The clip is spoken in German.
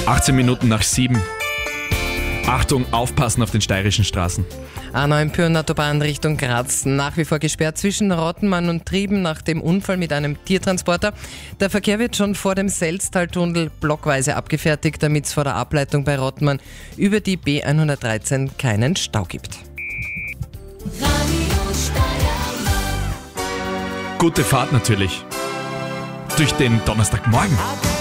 18 Minuten nach 7. Achtung, aufpassen auf den steirischen Straßen. A9 Pyhrn-Autobahn Richtung Graz nach wie vor gesperrt zwischen Rottenmann und Trieben nach dem Unfall mit einem Tiertransporter. Der Verkehr wird schon vor dem Selztal-Tunnel blockweise abgefertigt, damit es vor der Ableitung bei Rottenmann über die B113 keinen Stau gibt. Gute Fahrt natürlich. Durch den Donnerstagmorgen.